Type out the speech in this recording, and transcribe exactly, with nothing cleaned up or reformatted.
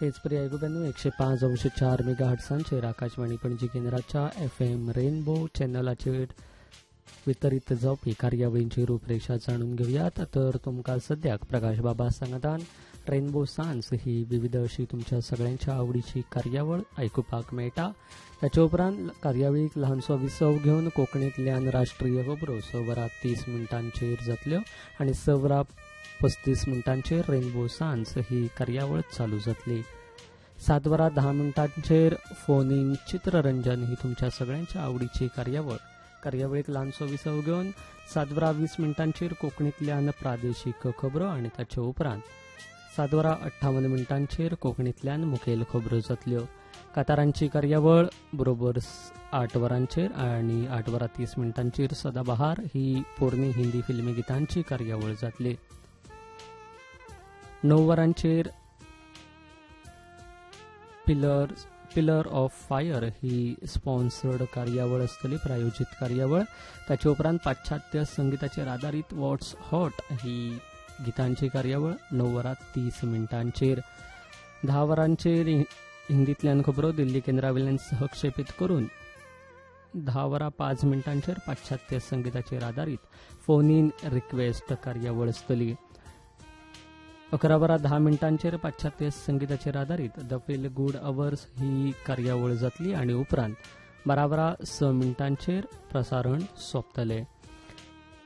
हेच प्रिय ऐकूप्यांनो एकशे पाच अंश चार मेगा हर्ट्सांचेर आकाशवाणी पणजी केंद्राच्या एफ एम रेनबो चॅनलाचेर वितरीत जावपी कार्यावळींची रूपरेषा जाणून घेऊयात. तर तुमकां सद्याक प्रकाश बाबा सांगतान रेनबो सांज ही विविध अशी तुमच्या सगळ्यांच्या आवडीची कार्यावळ आयकुपाक मेळटा. ताचे उपरांत कार्यावळीक ल्हानसो विसव घेवन कोंकणींतल्यान राष्ट्रीय खबरो स वरां तीस मिनटांचेर जातल्यो आनी स वरां पस्तीस मिनटांचेर रेनबो सांज ही कार्यावळ चालू जातली. सात वरां धा मिनटांचेर फोन इन चित्ररंजन ही तुमच्या सगळ्यांच्या आवडीची कार्यावळ. कार्यावळीक ल्हानसो विसव घेवन सात वरां वीस मिनटांचेर कोंकणींतल्यान प्रादेशीक खबरो आनी ताचे उपरांत सात वरां अठ्ठावन मिनटांचेर कोंकणींतल्यान मुखेल खबरो जातल्यो. कातारांची कार्यावळ बरोबर आठ वरांचेर आनी आठ वरां तीस मिनटांचेर सदाबहार ही पोरणी हिंदी फिल्मी गितांची कार्यावळ जातली. णव वरांचेर pillar pillar of fire he sponsored कार्यावळ आसतली, प्रायोजित कार्यावळ. ताचे उपरांत पाश्चात्य संगीताचेर आदारीत वॉट्स हॉट ही गितांची कार्यावळ णव वरां तीस मिनटांचेर. धा वरांचेर हिंदींतल्यान खबरो दिल्ली केंद्रावेल्यान सहक्षेपीत करून धा वरां पांच मिनटांचेर पाश्चात्य संगीताचेर आदारीत फोन इन रिक्वेस्ट कार्यावळ आसतली. अकरा वरां धा मिनटांचेर पाश्चात्य संगीताचेर आदारीत द फील गुड अवर्स ही कार्यावळ जातली आनी उपरांत बारा वरां स मिनटांचेर प्रसारण सोंपतलें.